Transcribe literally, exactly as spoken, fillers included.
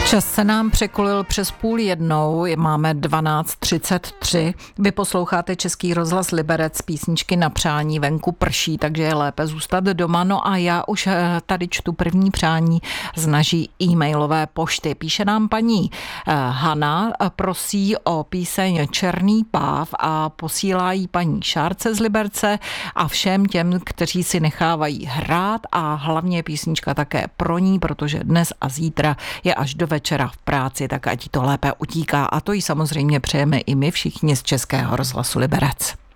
Čas se nám překulil přes půl jednou, máme dvanáct třicet tři. Vy posloucháte Český rozhlas Liberec, písničky na přání, venku prší, takže je lépe zůstat doma. No a já už tady čtu první přání z naší e-mailové pošty. Píše nám paní Hana, prosí o píseň Černý páv a posílá jí paní Šárce z Liberce a všem těm, kteří si nechávají hrát, a hlavně písnička také pro ní, protože dnes a zítra je až do večera v práci, tak ať to lépe utíká, a to jí samozřejmě přejeme i my všichni z Českého rozhlasu Liberec.